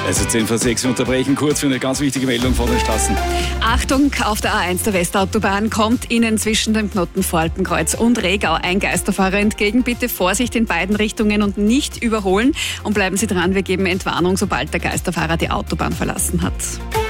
Also 10:06, wir unterbrechen kurz für eine ganz wichtige Meldung von den Straßen. Achtung, auf der A1 der Westautobahn kommt Ihnen zwischen dem Knoten Voralpenkreuz und Regau ein Geisterfahrer entgegen. Bitte Vorsicht in beiden Richtungen und nicht überholen. Und bleiben Sie dran, wir geben Entwarnung, sobald der Geisterfahrer die Autobahn verlassen hat.